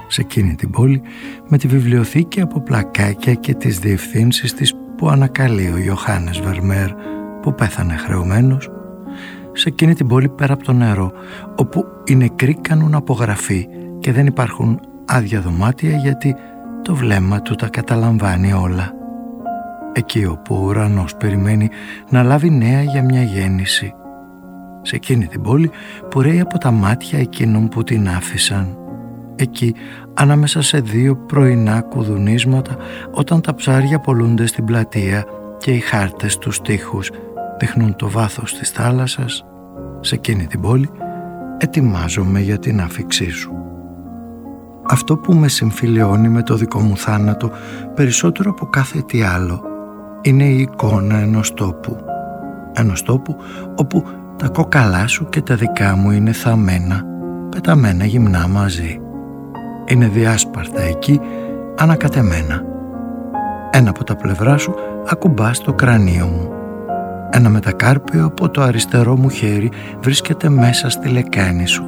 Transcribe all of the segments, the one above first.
σε εκείνη την πόλη, με τη βιβλιοθήκη από πλακάκια και τις διευθύνσεις της που ανακαλεί ο Ιωάννης Βερμέρ, που πέθανε χρεωμένος, σε εκείνη την πόλη πέρα από το νερό, όπου οι νεκροί κάνουν απογραφή και δεν υπάρχουν άδεια δωμάτια γιατί το βλέμμα του τα καταλαμβάνει όλα. Εκεί όπου ο ουρανός περιμένει να λάβει νέα για μια γέννηση. Σε εκείνη την πόλη που ρέει από τα μάτια εκείνων που την άφησαν. Εκεί ανάμεσα σε δύο πρωινά κουδουνίσματα, όταν τα ψάρια πωλούνται στην πλατεία και οι χάρτες τους τοίχους δείχνουν το βάθος της θάλασσας, σε εκείνη την πόλη ετοιμάζομαι για την άφιξή σου. Αυτό που με συμφιλιώνει με το δικό μου θάνατο περισσότερο από κάθε τι άλλο είναι η εικόνα ενός τόπου. Ενός τόπου όπου τα κόκαλά σου και τα δικά μου είναι θαμμένα, πεταμένα γυμνά μαζί. Είναι διάσπαρτα εκεί, ανακατεμένα. Ένα από τα πλευρά σου ακουμπά στο κρανίο μου. Ένα μετακάρπιο από το αριστερό μου χέρι βρίσκεται μέσα στη λεκάνη σου.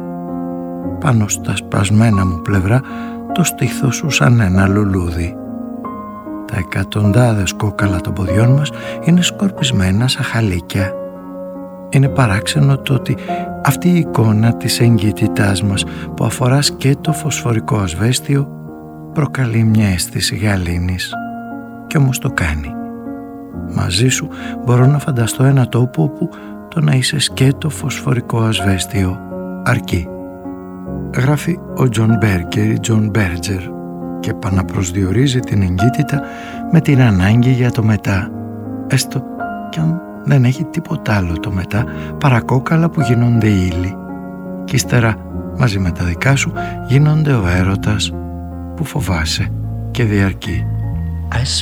Πάνω στα σπασμένα μου πλευρά το στήθος σου σαν ένα λουλούδι. Τα εκατοντάδες κόκαλα των ποδιών μας είναι σκορπισμένα σαν χαλίκια. Είναι παράξενο το ότι αυτή η εικόνα της εγκύτητάς μας που αφορά σκέτο φωσφορικό ασβέστιο προκαλεί μια αίσθηση γαλήνης. Κι όμως το κάνει. Μαζί σου μπορώ να φανταστώ ένα τόπο όπου το να είσαι σκέτο φωσφορικό ασβέστιο αρκεί. Γράφει ο Τζον Μπέρκερ ή Τζον Μπέρτζερ και επαναπροσδιορίζει την εγκύτητα με την ανάγκη για το μετά, έστω κι αν δεν έχει τίποτα άλλο το μετά παρά κόκαλα που γίνονται ύλη κι ύστερα μαζί με τα δικά σου γίνονται ο έρωτας που φοβάσαι και διαρκεί. I